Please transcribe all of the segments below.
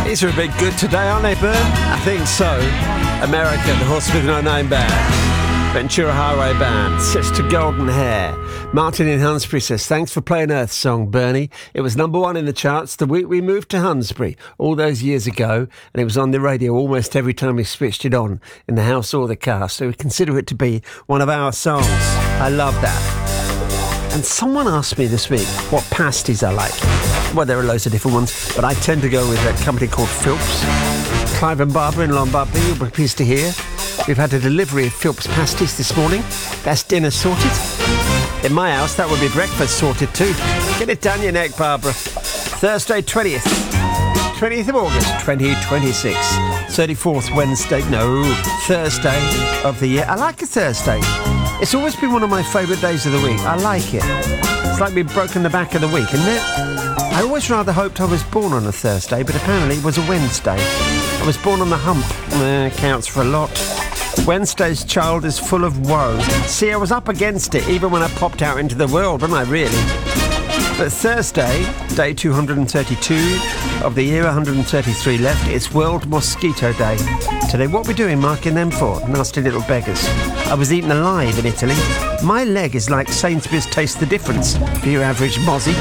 These are a bit good today, aren't they, Bern? I think so. America, the Horse with No Name Band. Ventura Highway Band. Sister Golden Hair. Martin in Hunsbury says, thanks for playing Earth Song, Bernie. It was number one in the charts the week we moved to Hunsbury all those years ago, and it was on the radio almost every time we switched it on in the house or the car, so we consider it to be one of our songs. I love that. And someone asked me this week what pasties I like. Well, there are loads of different ones, but I tend to go with a company called Philps. Clive and Barbara in Lombardby, you'll be pleased to hear. We've had a delivery of Philps pasties this morning. That's dinner sorted. In my house, that would be breakfast sorted too. Get it down your neck, Barbara. Thursday, 20th of August, 2026. 34th Wednesday, no, Thursday of the year. I like a Thursday. It's always been one of my favourite days of the week. I like it. It's like being broken the back of the week, isn't it? I always rather hoped I was born on a Thursday, but apparently it was a Wednesday. I was born on the hump. Counts for a lot. Wednesday's child is full of woe. See, I was up against it even when I popped out into the world, wasn't I, really? But Thursday, day 232 of the year, 133 left, it's World Mosquito Day. Today, what are we doing marking them for? Nasty little beggars. I was eaten alive in Italy. My leg is like Sainsbury's Taste the Difference for your average mozzie.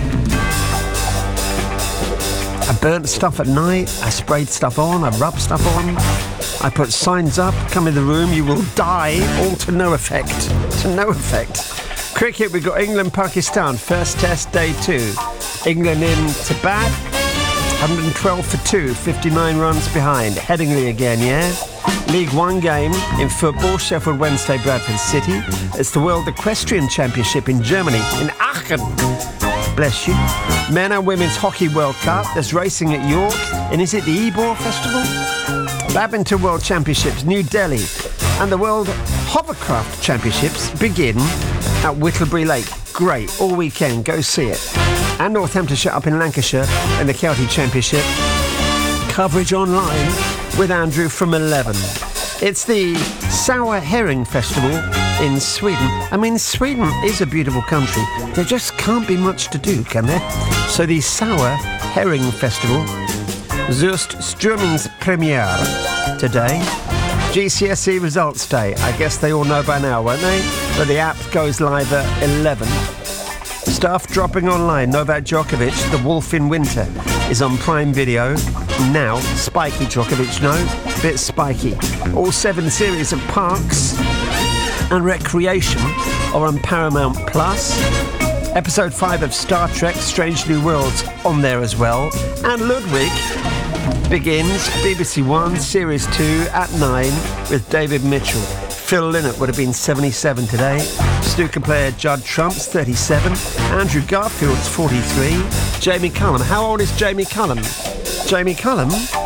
I burnt stuff at night, I sprayed stuff on, I rubbed stuff on, I put signs up, come in the room, you will die, all to no effect. To no effect. Cricket, we've got England-Pakistan, first test, day 2. England in to bat, 112 for 2, 59 runs behind. Headingley again, yeah? League One game in football, Sheffield Wednesday, Bradford City. It's the World Equestrian Championship in Germany, in Aachen. Bless you. Men and Women's Hockey World Cup. There's racing at York. And is it the Ebor Festival? Badminton World Championships, New Delhi. And the World Hovercraft Championships begin at Whittlebury Lake. Great. All weekend. Go see it. And Northamptonshire up in Lancashire in the County Championship. Coverage online with Andrew from 11. It's the Sour Herring Festival in Sweden. I mean, Sweden is a beautiful country. There just can't be much to do, can there? So the Sour Herring Festival, Zust Strömmingspremiär today. GCSE results day. I guess they all know by now, won't they? But the app goes live at 11. Stuff dropping online. Novak Djokovic, The Wolf in Winter, is on Prime Video now. Spiky Djokovic, no? Bit spiky. All 7 series of Parks and Recreation are on Paramount Plus. Episode 5 of Star Trek Strange New Worlds on there as well. And Ludwig begins BBC One Series 2 at 9 with David Mitchell. Phil Lynott would have been 77 today. Snooker player Judd Trump's 37. Andrew Garfield's 43. Jamie Cullum. How old is Jamie Cullum? Jamie Cullum,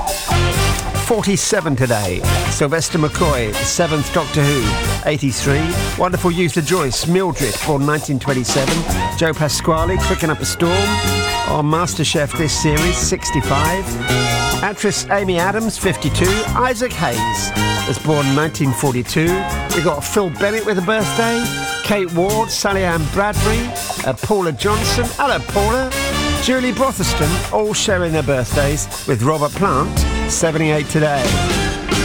47 today. Sylvester McCoy, 7th Doctor Who, 83. Wonderful Youth of Joyce, Mildred, born 1927. Joe Pasquale, Cooking Up a Storm on MasterChef this series, 65. Actress Amy Adams, 52. Isaac Hayes was born 1942. We got Phil Bennett with a birthday. Kate Ward, Sally Ann Bradbury, Paula Johnson. Hello, Paula. Julie Brotherston, all sharing their birthdays with Robert Plant, 78 today.